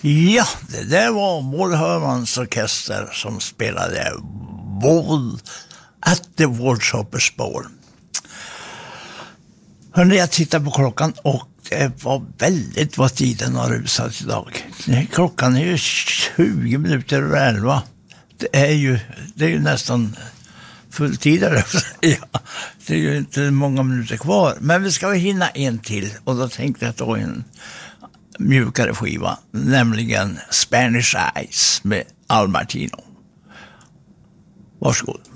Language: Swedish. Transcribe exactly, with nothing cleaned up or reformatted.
Ja, det där var Maud Hörmans orkester som spelade Ball at the Wordshoppers Ball. Hörrni, jag tittar på klockan och det var väldigt vad tiden har rusat idag. Klockan är ju tjugo minuter över elva. Det är ju, det är ju nästan fulltidare. Det är ju inte många minuter kvar. Men vi ska hinna en till och då tänkte jag ta en mjukare skiva, nämligen Spanish Eyes med Al Martino. Varsågod.